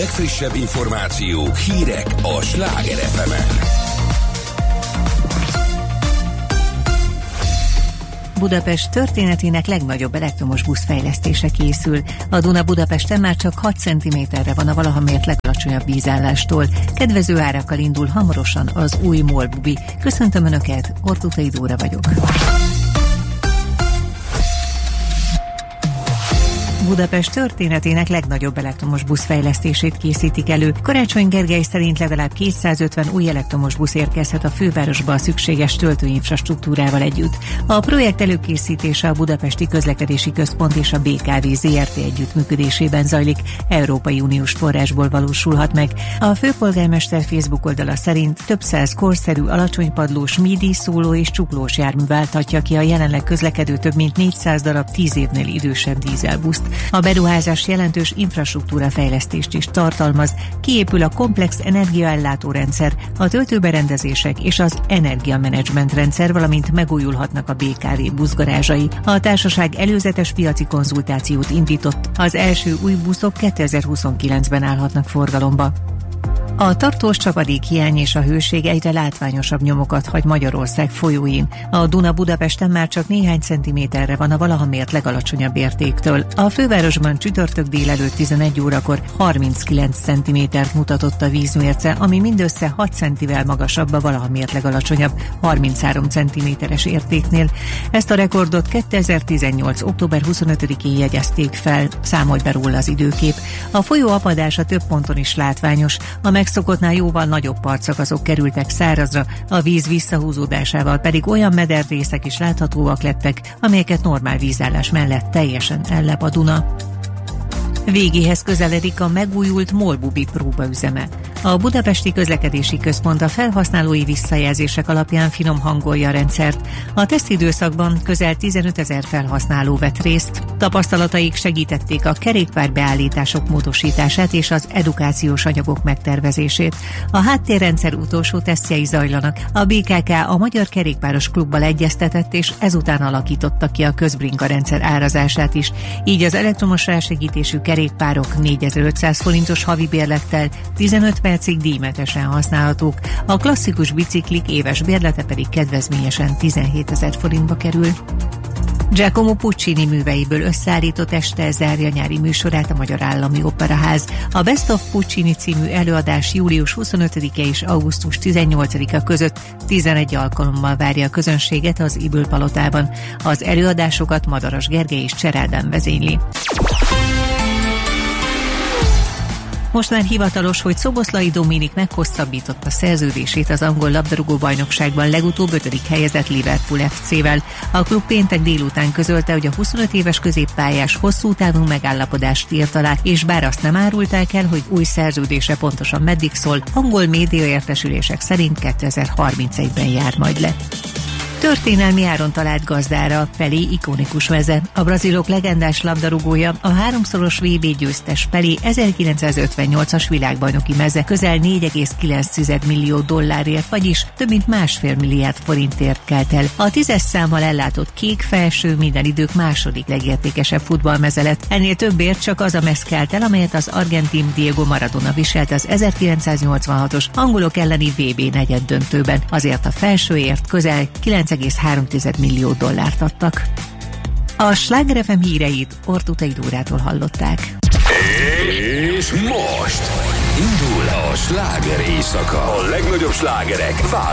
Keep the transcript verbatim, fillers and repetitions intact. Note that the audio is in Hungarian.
legfrissebb információk, hírek a Sláger ef emen. Budapest történetének legnagyobb elektromos busz fejlesztése készül. A Duna Budapesten már csak hat centiméterre van a valaha mért legalacsonyabb vízállástól. Kedvező árakkal indul hamarosan az új MOL-bubi. Köszöntöm Önöket, Ortutai Dóra vagyok. Budapest történetének legnagyobb elektromos busz fejlesztését készítik elő. Karácsony Gergely szerint legalább kétszázötven új elektromos busz érkezhet a fővárosba a szükséges töltőinfrastruktúrával együtt. A projekt előkészítése a Budapesti Közlekedési Központ és a bé ká vé zé er té együttműködésében zajlik, Európai Uniós forrásból valósulhat meg. A főpolgármester Facebook oldala szerint több száz korszerű, alacsonypadlós, midi, szóló és csuklós jármű válthatja ki a jelenleg közlekedő több mint négyszáz darab tíz évnél idősebb dízelbuszt. A beruházás jelentős infrastruktúrafejlesztést is tartalmaz, kiépül a komplex energiaellátó rendszer, a töltőberendezések és az energiamenedzsment rendszer, valamint megújulhatnak a bé ká vé buszgarázsai. A társaság előzetes piaci konzultációt indított, az első új buszok kétezer-huszonkilencben állhatnak forgalomba. A tartós csapadékhiány és a hőség egyre látványosabb nyomokat hagy Magyarország folyóin. A Duna Budapesten már csak néhány centiméterre van a valaha mért legalacsonyabb értéktől. A fővárosban csütörtök délelőtt tizenegy órakor harminckilenc centimétert mutatott a vízmérce, ami mindössze hat centivel magasabb a valaha mért legalacsonyabb harminchárom centiméteres értéknél. Ezt a rekordot kétezer-tizennyolc október huszonötödikén jegyezték fel, számolj be róla az időkép. A folyó apadása több ponton is látványos, a megszokottnál jóval nagyobb partszakaszok kerültek szárazra, a víz visszahúzódásával pedig olyan mederrészek is láthatóak lettek, amelyeket normál vízállás mellett teljesen ellep a Duna. Végéhez közeledik a megújult MOL-bubi próbaüzeme. A Budapesti Közlekedési Központ a felhasználói visszajelzések alapján finom hangolja a rendszert. A tesztidőszakban közel tizenötezer felhasználó vett részt. Tapasztalataik segítették a kerékpárbeállítások módosítását és az edukációs anyagok megtervezését. A háttérrendszer utolsó tesztjei zajlanak. A bé ká ká a Magyar Kerékpáros Klubbal egyeztetett, és ezután alakította ki a közbrinka rendszer árazását is. Így az elektromos rásegítésű kerékpárok négyezer-ötszáz forintos havi bérlettel tizenöt percig díjmentesen használhatók, a klasszikus biciklik éves bérlete pedig kedvezményesen tizenhétezer forintba kerül. Giacomo Puccini műveiből összeállított este zárja nyári műsorát a Magyar Állami Operaház. A Best of Puccini című előadás július huszonötödike és augusztus tizennyolcadika között tizenegy alkalommal várja a közönséget az Ybl Palotában. Az előadásokat Madaras Gergely és Cserádán vezényli. Most már hivatalos, hogy Szoboszlai Dominik meghosszabbította szerződését az angol labdarúgó-bajnokságban legutóbb ötödik helyezett Liverpool ef cével. A klub péntek délután közölte, hogy a huszonöt éves középpályás hosszú távú megállapodást írt alá, és bár azt nem árulták el, hogy új szerződése pontosan meddig szól, angol médiaértesülések szerint kétezer-harmincegyben jár majd le. Történelmi áron talált gazdára Pelé ikonikus meze. A brazilok legendás labdarúgója, a háromszoros vé bé győztes Pelé ezerkilencszázötvennyolcas világbajnoki meze közel négy egész kilenc millió dollárért, vagyis több mint másfél milliárd forintért kelt el. A tízes számmal ellátott kék felső minden idők második legértékesebb futballmeze lett. Ennél többért csak az a mez kelt el, amelyet az argentin Diego Maradona viselt az ezerkilencszáznyolcvanhatos angolok elleni vé bé negyeddöntőben. Azért a felsőért közel kilenc egész három millió dollárt adtak. A Sláger ef em híreit Ortutai Dórától hallották. És most indul a sláger éjszaka. A legnagyobb slágerek